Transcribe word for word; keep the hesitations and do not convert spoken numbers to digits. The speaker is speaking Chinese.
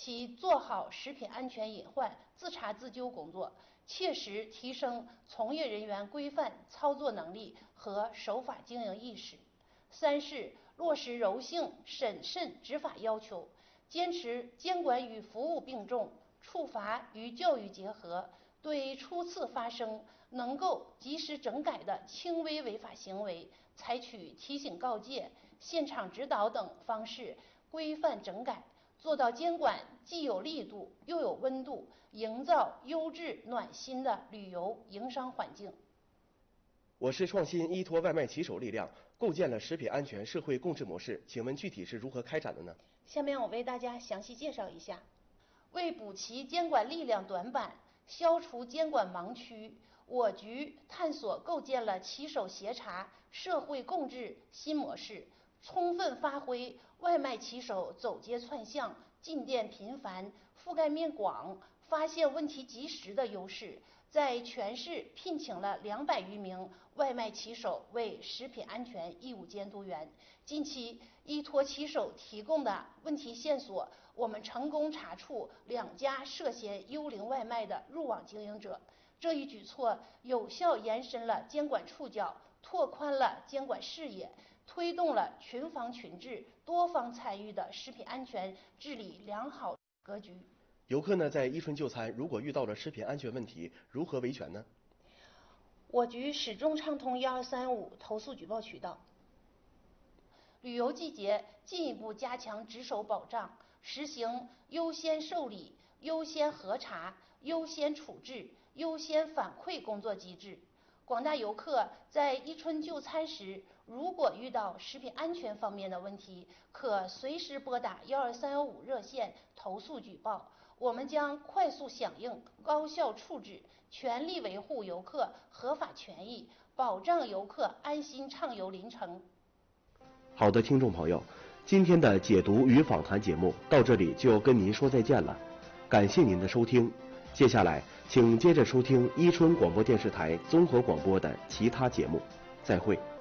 其做好食品安全隐患自查自纠工作，切实提升从业人员规范操作能力和守法经营意识。三是落实柔性审慎执法要求，坚持监管与服务并重，处罚与教育结合，对初次发生能够及时整改的轻微违法行为，采取提醒告诫、现场指导等方式规范整改，做到监管既有力度又有温度，营造优质暖心的旅游营商环境。 我市创新依托外卖骑手力量，构建了食品安全社会共治模式，请问具体是如何开展的呢？ 下面我为大家详细介绍一下。为补齐监管力量短板，消除监管盲区，我局探索构建了骑手协查社会共治新模式，充分发挥外卖骑手走街串巷、进店频繁、覆盖面广、发现问题及时的优势，在全市聘请了两百余名外卖骑手为食品安全义务监督员。近期依托骑手提供的问题线索，我们成功查处两家涉嫌幽灵外卖的入网经营者。这一举措有效延伸了监管触角，拓宽了监管视野，推动了群防群治、多方参与的食品安全治理良好格局。 游客呢在伊春就餐，如果遇到了食品安全问题，如何维权呢？ 我局始终畅通一二三五投诉举报渠道。旅游季节进一步加强值守保障，实行优先受理、优先核查、优先处置、优先反馈工作机制。广大游客在伊春就餐时，如果遇到食品安全方面的问题，可随时拨打幺二三幺五热线投诉举报，我们将快速响应、高效处置，全力维护游客合法权益，保障游客安心畅游临城。 好的，听众朋友，今天的解读与访谈节目到这里就跟您说再见了，感谢您的收听。接下来，请接着收听伊春广播电视台综合广播的其他节目，再会。